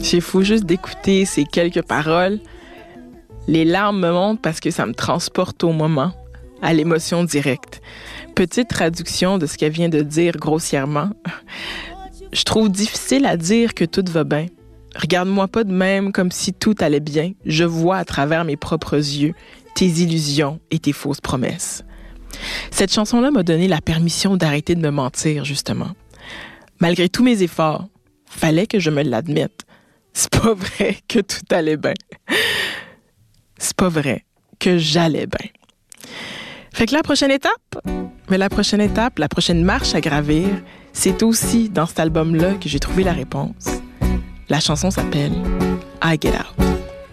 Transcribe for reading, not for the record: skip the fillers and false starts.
C'est fou juste d'écouter ces quelques paroles. Les larmes me montent parce que ça me transporte au moment, à l'émotion directe. Petite traduction de ce qu'elle vient de dire grossièrement. Je trouve difficile à dire que tout va bien. Regarde-moi pas de même comme si tout allait bien. Je vois à travers mes propres yeux tes illusions et tes fausses promesses. Cette chanson-là m'a donné la permission d'arrêter de me mentir, justement. Malgré tous mes efforts, fallait que je me l'admette. C'est pas vrai que tout allait bien. C'est pas vrai que j'allais bien. Fait que la prochaine étape, la prochaine marche à gravir, c'est aussi dans cet album-là que j'ai trouvé la réponse. La chanson s'appelle I Get Out.